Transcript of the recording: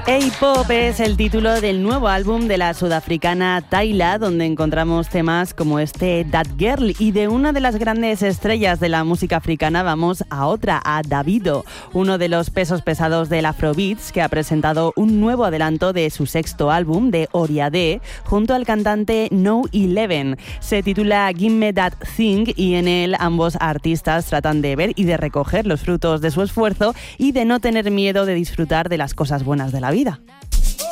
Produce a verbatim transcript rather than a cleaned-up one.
A-Pop es el título del nuevo álbum de la sudafricana Tyla, donde encontramos temas como este That Girl, y de una de las grandes estrellas de la música africana vamos a otra, a Davido, uno de los pesos pesados del Afrobeats, que ha presentado un nuevo adelanto de su sexto álbum, de Oriade, junto al cantante No Eleven. Se titula Give Me That Thing y en él ambos artistas tratan de ver y de recoger los frutos de su esfuerzo y de no tener miedo de disfrutar de las cosas buenas de la vida.